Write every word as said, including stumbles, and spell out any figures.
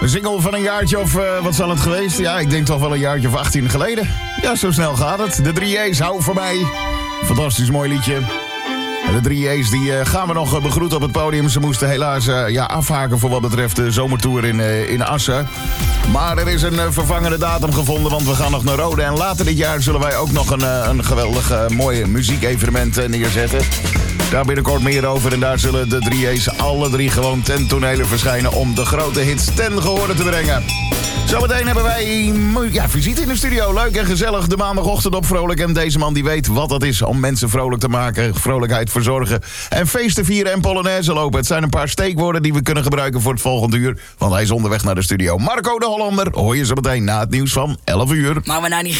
Een single van een jaartje of, uh, wat zal het geweest? Ja, ik denk toch wel een jaartje of achttien geleden. Ja, zo snel gaat het. De drie A's, hou voor mij. Fantastisch mooi liedje. De drie A's die uh, gaan we nog uh, begroeten op het podium. Ze moesten helaas uh, ja, afhaken voor wat betreft de zomertour in, uh, in Assen. Maar er is een uh, vervangende datum gevonden, want we gaan nog naar Rode. En later dit jaar zullen wij ook nog een, uh, een geweldig uh, mooi muziekevenement uh, neerzetten. Daar binnenkort meer over. En daar zullen de drie A's alle drie gewoon ten tonele verschijnen om de grote hits ten gehore te brengen. Zometeen hebben wij ja, visite in de studio. Leuk en gezellig. De maandagochtend op Vrolijk. En deze man die weet wat dat is om mensen vrolijk te maken. Vrolijkheid verzorgen. En feesten vieren en Polonaise lopen. Het zijn een paar steekwoorden die we kunnen gebruiken voor het volgende uur. Want hij is onderweg naar de studio. Marco de Hollander hoor je zo meteen na het nieuws van elf uur. Maar we naar die